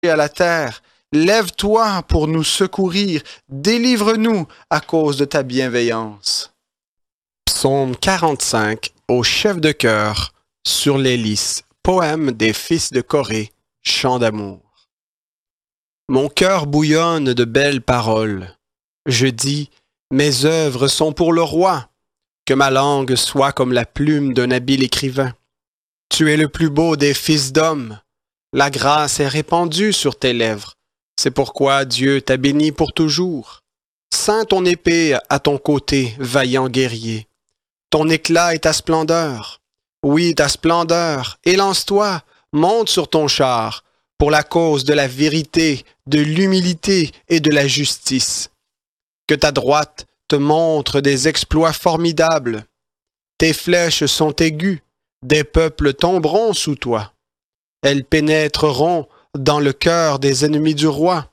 à la terre. Lève-toi pour nous secourir, délivre-nous à cause de ta bienveillance. Psaume 45 au chef de chœur, sur les lys, poème des fils de Corée, chant d'amour. Mon cœur bouillonne de belles paroles. Je dis, mes œuvres sont pour le roi. Que ma langue soit comme la plume d'un habile écrivain. Tu es le plus beau des fils d'hommes. La grâce est répandue sur tes lèvres. C'est pourquoi Dieu t'a béni pour toujours. Ceins ton épée à ton côté, vaillant guerrier. Ton éclat et ta splendeur. Oui, ta splendeur. Élance-toi, monte sur ton char, pour la cause de la vérité, de l'humilité et de la justice. Que ta droite te montre des exploits formidables. Tes flèches sont aiguës, des peuples tomberont sous toi. Elles pénétreront dans le cœur des ennemis du roi.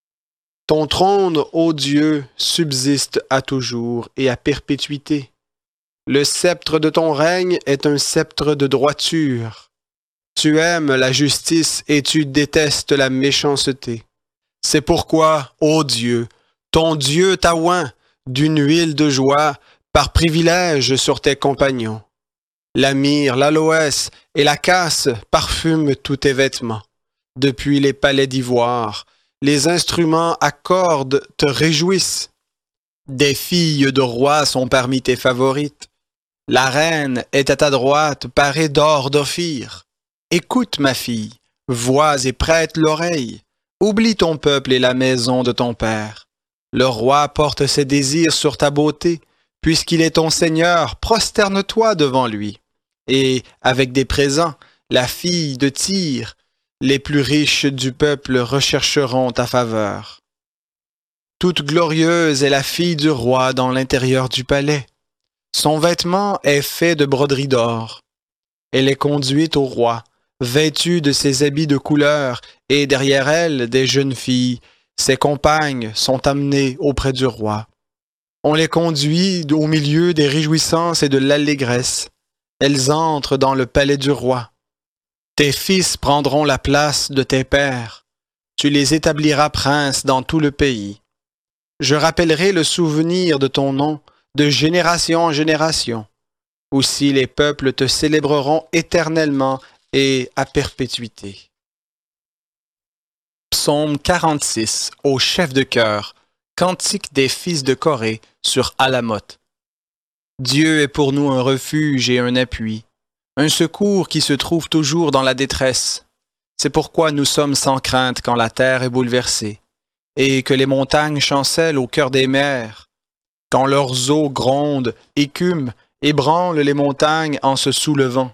Ton trône, ô Dieu, subsiste à toujours et à perpétuité. Le sceptre de ton règne est un sceptre de droiture. Tu aimes la justice et tu détestes la méchanceté. C'est pourquoi, ô Dieu, ton Dieu t'a oint d'une huile de joie par privilège sur tes compagnons. La myrrhe, l'aloès et la casse parfument tous tes vêtements. Depuis les palais d'ivoire, les instruments à cordes te réjouissent. Des filles de rois sont parmi tes favorites. La reine est à ta droite, parée d'or d'Ophir. Écoute, ma fille, vois et prête l'oreille. Oublie ton peuple et la maison de ton père. Le roi porte ses désirs sur ta beauté. Puisqu'il est ton Seigneur, prosterne-toi devant lui. Et, avec des présents, la fille de Tyr, les plus riches du peuple rechercheront ta faveur. Toute glorieuse est la fille du roi dans l'intérieur du palais. Son vêtement est fait de broderie d'or. Elle est conduite au roi, vêtue de ses habits de couleur, et derrière elle, des jeunes filles, ses compagnes, sont amenées auprès du roi. On les conduit au milieu des réjouissances et de l'allégresse. Elles entrent dans le palais du roi. Tes fils prendront la place de tes pères. Tu les établiras princes dans tout le pays. Je rappellerai le souvenir de ton nom de génération en génération. Aussi les peuples te célébreront éternellement et à perpétuité. Psaume 46 au chef de chœur, cantique des fils de Corée sur Alamoth. Dieu est pour nous un refuge et un appui, un secours qui se trouve toujours dans la détresse. C'est pourquoi nous sommes sans crainte quand la terre est bouleversée, et que les montagnes chancellent au cœur des mers, quand leurs eaux grondent, écument, ébranlent les montagnes en se soulevant.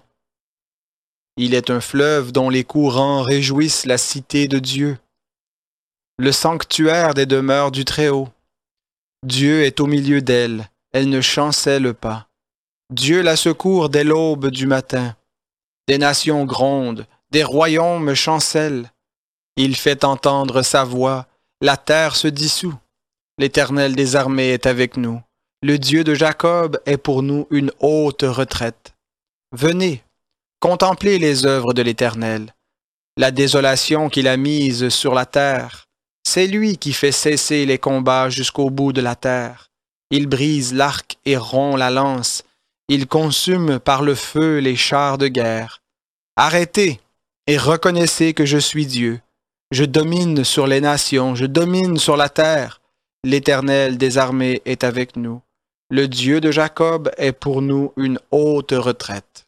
Il est un fleuve dont les courants réjouissent la cité de Dieu, le sanctuaire des demeures du Très-Haut. Dieu est au milieu d'elle, elle ne chancelle pas. Dieu la secourt dès l'aube du matin. Des nations grondent, des royaumes chancellent. Il fait entendre sa voix, la terre se dissout. L'Éternel des armées est avec nous. Le Dieu de Jacob est pour nous une haute retraite. Venez, contemplez les œuvres de l'Éternel, la désolation qu'il a mise sur la terre. C'est lui qui fait cesser les combats jusqu'au bout de la terre. Il brise l'arc et rompt la lance. Il consume par le feu les chars de guerre. Arrêtez et reconnaissez que je suis Dieu. Je domine sur les nations, je domine sur la terre. L'Éternel des armées est avec nous. Le Dieu de Jacob est pour nous une haute retraite.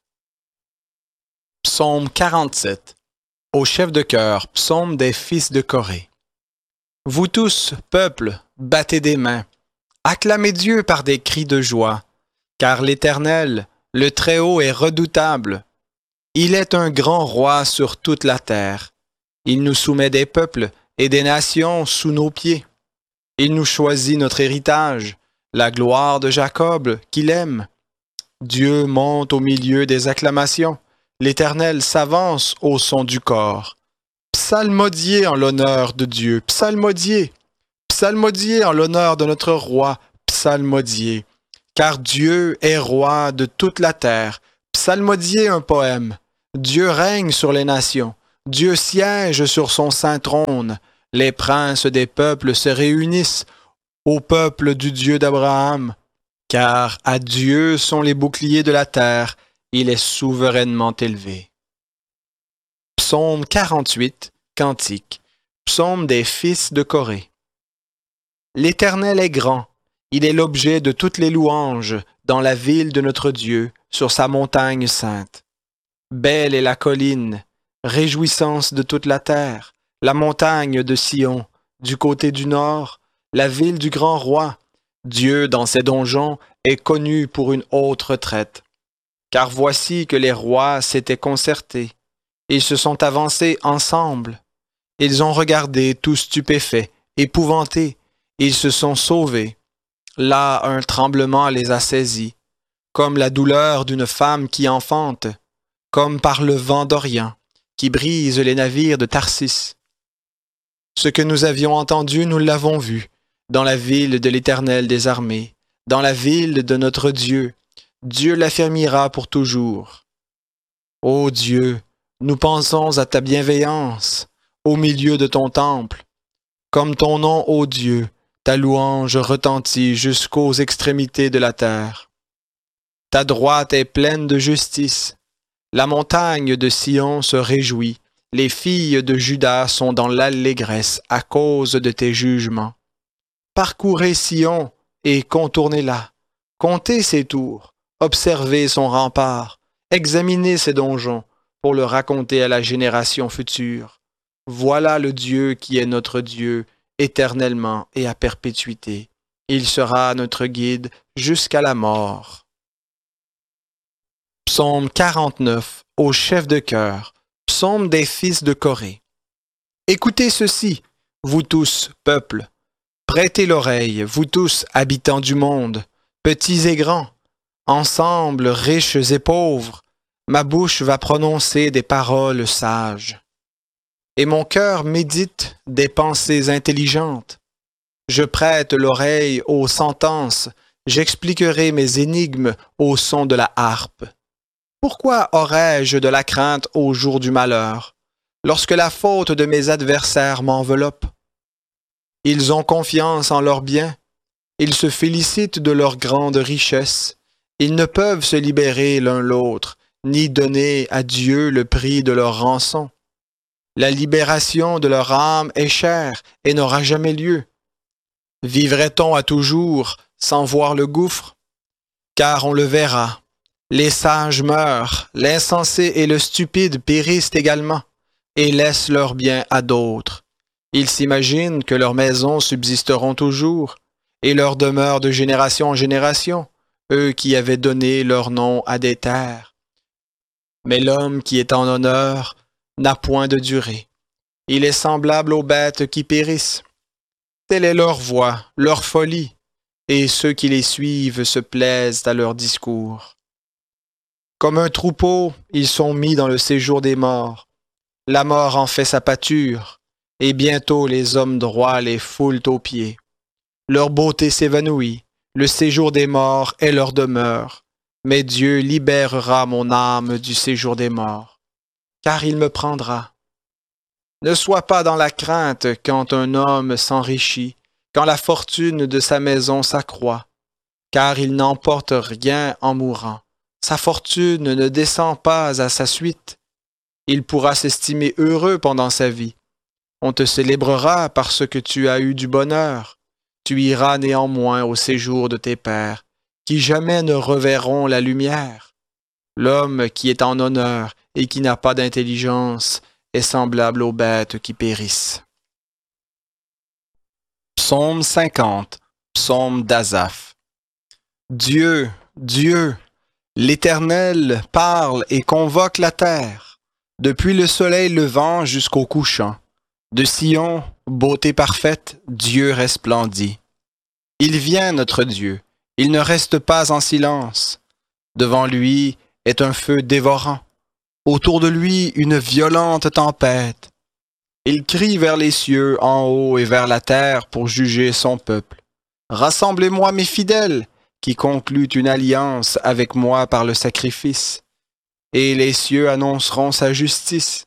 Psaume 47. Au chef de chœur, psaume des fils de Corée. Vous tous, peuple, battez des mains. Acclamez Dieu par des cris de joie. Car l'Éternel, le Très-Haut, est redoutable. Il est un grand roi sur toute la terre. Il nous soumet des peuples et des nations sous nos pieds. Il nous choisit notre héritage, la gloire de Jacob qu'il aime. Dieu monte au milieu des acclamations. L'Éternel s'avance au son du cor. Psalmodiez en l'honneur de Dieu, psalmodiez. Psalmodiez en l'honneur de notre roi, psalmodiez. Car Dieu est roi de toute la terre. Psalmodiez un poème. Dieu règne sur les nations. Dieu siège sur son saint trône. Les princes des peuples se réunissent au peuple du Dieu d'Abraham. Car à Dieu sont les boucliers de la terre, il est souverainement élevé. Psaume 48, Cantique. Psaume des fils de Corée. L'Éternel est grand, il est l'objet de toutes les louanges dans la ville de notre Dieu, sur sa montagne sainte. Belle est la colline, réjouissance de toute la terre, la montagne de Sion, du côté du nord, la ville du grand roi. Dieu, dans ses donjons, est connu pour une haute retraite. Car voici que les rois s'étaient concertés. Ils se sont avancés ensemble. Ils ont regardé tout stupéfaits, épouvantés. Ils se sont sauvés. Là, un tremblement les a saisis, comme la douleur d'une femme qui enfante, comme par le vent d'Orient, qui brise les navires de Tarsis. Ce que nous avions entendu, nous l'avons vu, dans la ville de l'Éternel des armées, dans la ville de notre Dieu. Dieu l'affermira pour toujours. Ô Dieu, nous pensons à ta bienveillance au milieu de ton temple. Comme ton nom, ô Dieu, ta louange retentit jusqu'aux extrémités de la terre. Ta droite est pleine de justice. La montagne de Sion se réjouit. Les filles de Juda sont dans l'allégresse à cause de tes jugements. Parcourez Sion et contournez-la. Comptez ses tours, observez son rempart, examinez ses donjons pour le raconter à la génération future. Voilà le Dieu qui est notre Dieu, éternellement et à perpétuité. Il sera notre guide jusqu'à la mort. Psaume 49, au chef de chœur, psaume des fils de Corée. Écoutez ceci, vous tous, peuple. Prêtez l'oreille, vous tous, habitants du monde, petits et grands, ensemble, riches et pauvres. Ma bouche va prononcer des paroles sages. Et mon cœur médite des pensées intelligentes. Je prête l'oreille aux sentences, j'expliquerai mes énigmes au son de la harpe. Pourquoi aurais-je de la crainte au jour du malheur, lorsque la faute de mes adversaires m'enveloppe? Ils ont confiance en leurs biens, ils se félicitent de leur grande richesse, ils ne peuvent se libérer l'un l'autre, ni donner à Dieu le prix de leur rançon. La libération de leur âme est chère et n'aura jamais lieu. Vivrait-on à toujours sans voir le gouffre? Car on le verra. Les sages meurent, l'insensé et le stupide périssent également, et laissent leurs biens à d'autres. Ils s'imaginent que leurs maisons subsisteront toujours, et leur demeure de génération en génération, eux qui avaient donné leur nom à des terres. Mais l'homme qui est en honneur n'a point de durée. Il est semblable aux bêtes qui périssent. Telle est leur voix, leur folie, et ceux qui les suivent se plaisent à leur discours. Comme un troupeau, ils sont mis dans le séjour des morts. La mort en fait sa pâture, et bientôt les hommes droits les foulent aux pieds. Leur beauté s'évanouit, le séjour des morts est leur demeure, mais Dieu libérera mon âme du séjour des morts, car il me prendra. Ne sois pas dans la crainte quand un homme s'enrichit, quand la fortune de sa maison s'accroît, car il n'emporte rien en mourant. Sa fortune ne descend pas à sa suite. Il pourra s'estimer heureux pendant sa vie. On te célébrera parce que tu as eu du bonheur. Tu iras néanmoins au séjour de tes pères, qui jamais ne reverront la lumière. L'homme qui est en honneur et qui n'a pas d'intelligence est semblable aux bêtes qui périssent. Psaume 50, psaume d'Asaph. Dieu, Dieu, l'Éternel parle et convoque la terre, depuis le soleil levant jusqu'au couchant. De Sion, beauté parfaite, Dieu resplendit. Il vient, notre Dieu, il ne reste pas en silence. Devant lui est un feu dévorant, autour de lui une violente tempête. Il crie vers les cieux en haut et vers la terre pour juger son peuple. Rassemblez-moi mes fidèles, qui conclut une alliance avec moi par le sacrifice, et les cieux annonceront sa justice.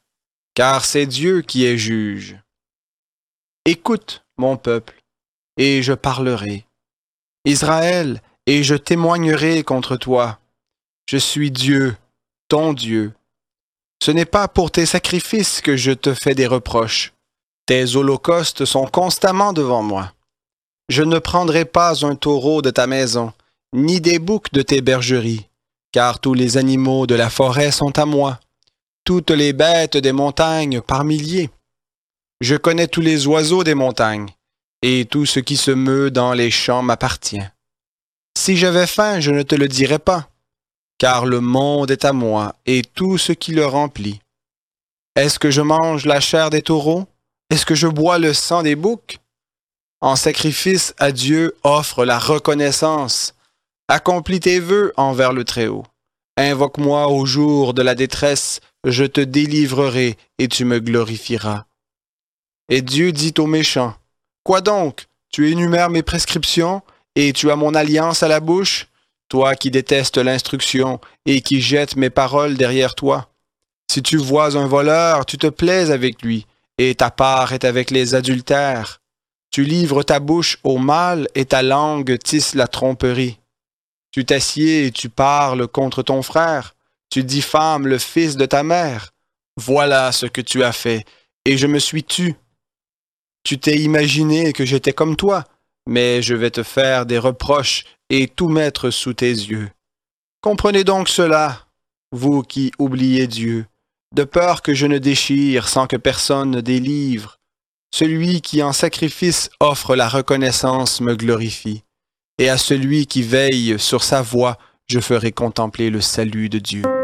car c'est Dieu qui est juge. Écoute, mon peuple, et je parlerai. Israël, et je témoignerai contre toi. Je suis Dieu, ton Dieu. Ce n'est pas pour tes sacrifices que je te fais des reproches. Tes holocaustes sont constamment devant moi. Je ne prendrai pas un taureau de ta maison, ni des boucs de tes bergeries, car tous les animaux de la forêt sont à moi, toutes les bêtes des montagnes par milliers. Je connais tous les oiseaux des montagnes, et tout ce qui se meut dans les champs m'appartient. Si j'avais faim, je ne te le dirais pas, car le monde est à moi, et tout ce qui le remplit. Est-ce que je mange la chair des taureaux? Est-ce que je bois le sang des boucs? En sacrifice à Dieu, offre la reconnaissance. Accomplis tes vœux envers le Très-Haut. Invoque-moi au jour de la détresse, je te délivrerai et tu me glorifieras. Et Dieu dit aux méchants, « Quoi donc? Tu énumères mes prescriptions et tu as mon alliance à la bouche, toi qui détestes l'instruction et qui jettes mes paroles derrière toi. Si tu vois un voleur, tu te plais avec lui, et ta part est avec les adultères. Tu livres ta bouche au mal et ta langue tisse la tromperie. Tu t'assieds et tu parles contre ton frère. Tu diffames le fils de ta mère. Voilà ce que tu as fait, et je me suis tu. Tu t'es imaginé que j'étais comme toi, mais je vais te faire des reproches et tout mettre sous tes yeux. Comprenez donc cela, vous qui oubliez Dieu, de peur que je ne déchire sans que personne ne délivre. Celui qui en sacrifice offre la reconnaissance me glorifie, et à celui qui veille sur sa voie, je ferai contempler le salut de Dieu.